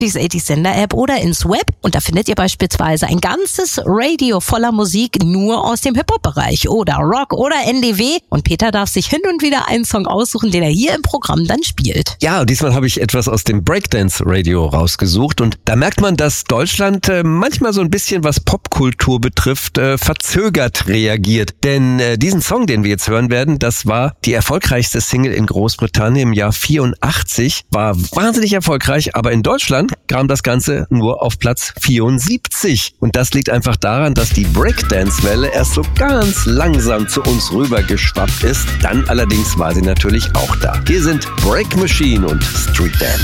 die 80s Sender App oder ins Web. Und da findet ihr beispielsweise ein ganzes Radio voller Musik nur aus dem Hip-Hop-Bereich oder Rock oder NDW. Und Peter darf sich hin und wieder einen Song aussuchen, den er hier im Programm dann spielt. Ja, und diesmal habe ich etwas aus dem Breakdance-Radio rausgesucht. Und da merkt man, dass Deutschland manchmal so ein bisschen, was Popkultur betrifft, verzögert reagiert. Denn diesen Song, den wir jetzt hören werden, das war die erfolgreichste Single in Großbritannien im Jahr 84. War wahnsinnig erfolgreich, aber in Deutschland kam das Ganze nur auf Platz 74. Und das liegt einfach daran, dass die Breakdance-Welle erst so ganz langsam zu uns rübergeschwappt ist. Dann allerdings war sie natürlich auch da. Hier sind Break Machine und Street Dance.